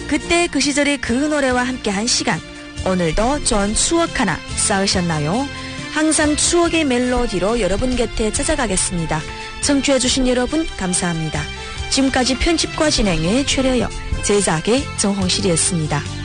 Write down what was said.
그때 그 시절의 그 노래와 함께한 시간, 오늘도 좋은 추억 하나 쌓으셨나요? 항상 추억의 멜로디로 여러분 곁에 찾아가겠습니다. 청취해주신 여러분 감사합니다. 지금까지 편집과 진행의 최려영, 제작의 정홍실이었습니다.